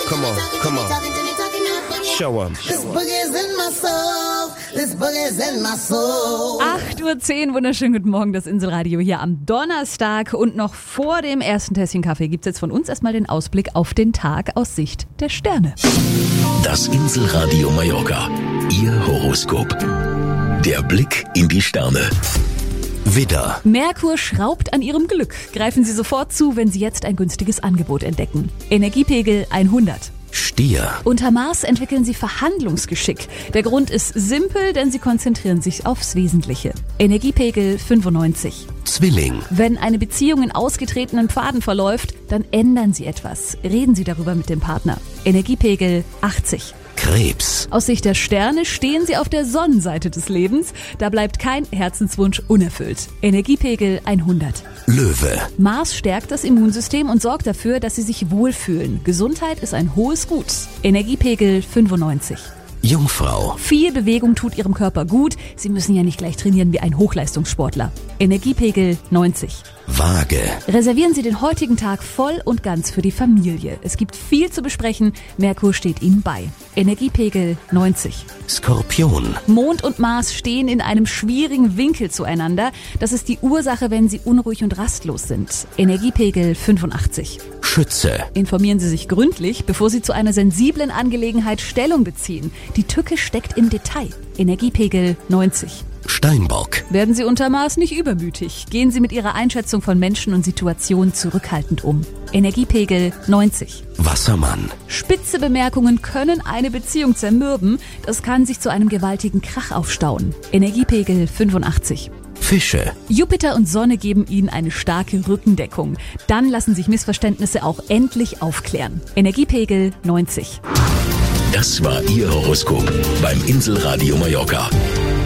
Come on, come on. Show 'em. This boogie's in my soul. This boogie's in my soul. 8:10 Uhr, wunderschönen guten Morgen, das Inselradio hier am Donnerstag. Und noch vor dem ersten Tässchen Kaffee gibt's jetzt von uns erstmal den Ausblick auf den Tag aus Sicht der Sterne. Das Inselradio Mallorca, Ihr Horoskop. Der Blick in die Sterne. Widder, Merkur schraubt an ihrem Glück. Greifen Sie sofort zu, wenn Sie jetzt ein günstiges Angebot entdecken. Energiepegel 100. Stier, Unter Mars entwickeln Sie Verhandlungsgeschick. Der Grund ist simpel, denn Sie konzentrieren sich aufs Wesentliche. Energiepegel 95. Zwilling, Wenn eine Beziehung in ausgetretenen Pfaden verläuft, dann ändern Sie etwas. Reden Sie darüber mit dem Partner. Energiepegel 80. Krebs, Aus Sicht der Sterne stehen Sie auf der Sonnenseite des Lebens. Da bleibt kein Herzenswunsch unerfüllt. Energiepegel 100. Löwe, Mars stärkt das Immunsystem und sorgt dafür, dass Sie sich wohlfühlen. Gesundheit ist ein hohes Gut. Energiepegel 95. Jungfrau, Viel Bewegung tut Ihrem Körper gut. Sie müssen ja nicht gleich trainieren wie ein Hochleistungssportler. Energiepegel 90. Waage, Reservieren Sie den heutigen Tag voll und ganz für die Familie. Es gibt viel zu besprechen. Merkur steht Ihnen bei. Energiepegel 90. Skorpion, Mond und Mars stehen in einem schwierigen Winkel zueinander. Das ist die Ursache, wenn Sie unruhig und rastlos sind. Energiepegel 85. Schütze, Informieren Sie sich gründlich, bevor Sie zu einer sensiblen Angelegenheit Stellung beziehen. Die Tücke steckt im Detail. Energiepegel 90. Steinbock, Werden Sie unter Mars nicht übermütig. Gehen Sie mit Ihrer Einschätzung von Menschen und Situationen zurückhaltend um. Energiepegel 90. Wassermann, Spitze Bemerkungen können eine Beziehung zermürben. Das kann sich zu einem gewaltigen Krach aufstauen. Energiepegel 85. Fische, Jupiter und Sonne geben Ihnen eine starke Rückendeckung. Dann lassen sich Missverständnisse auch endlich aufklären. Energiepegel 90. das war Ihr Horoskop beim Inselradio Mallorca.